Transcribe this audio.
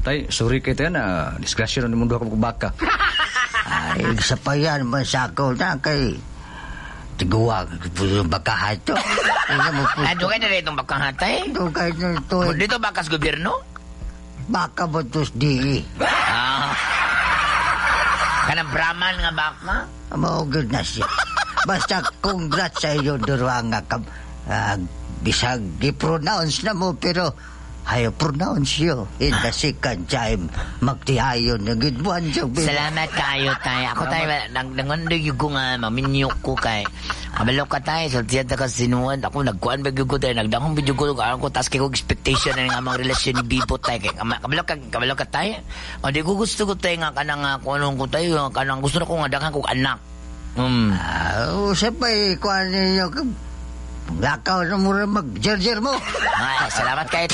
Tay, sorry kay tayo na disgrasya na mundo ako baka. Ay, sa pa yan, masako na kay tiguwag, baka hato. Ano kayo na rin itong bakahatay? Dugay na ito. Dito bakas gobyerno? Baka batos di. Kanang Brahman nga baka? Maugod na siya. Basta congrats sa iyo, Durwanga. Bisag i-pronounce na mo, pero ayaw pronounce yo. In the second time, magtihayon na gidbuan siya. Salamat kayo tayo. Ako tayo, nangondig yung ko nga, maminyok ko kay. Kabalo ka tayo, sultiyan ta ka sinuwan. Ako nagkuhan ba yung ko tayo, nagdangong video ko, ko task ko expectation na nga mga relasyon ni Bibo tayo. Kabalo ka tayo. O di ko gusto ko tayo nga kanang kung anong ko tayo, kanang gusto na ko nga dakan ko anak. Sabay, kuhan ninyo, lakaw na mura mag-jerjer mo. Ay, salamat kayo.